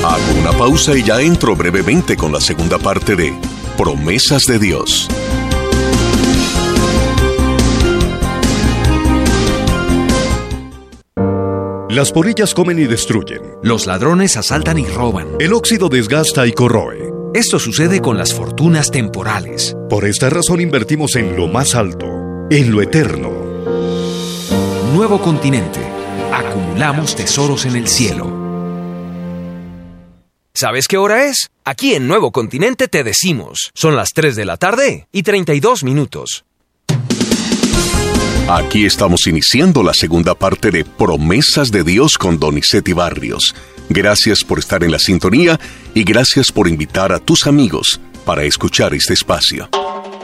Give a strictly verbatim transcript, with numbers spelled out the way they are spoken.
Hago una pausa y ya entro brevemente con la segunda parte de Promesas de Dios. Las polillas comen y destruyen. Los ladrones asaltan y roban. El óxido desgasta y corroe. Esto sucede con las fortunas temporales. Por esta razón invertimos en lo más alto, en lo eterno. Nuevo Continente. Acumulamos tesoros en el cielo. ¿Sabes qué hora es? Aquí en Nuevo Continente te decimos. Son las tres de la tarde y treinta y dos minutos. Aquí estamos iniciando la segunda parte de Promesas de Dios con Donizetti Barrios. Gracias por estar en la sintonía y gracias por invitar a tus amigos para escuchar este espacio.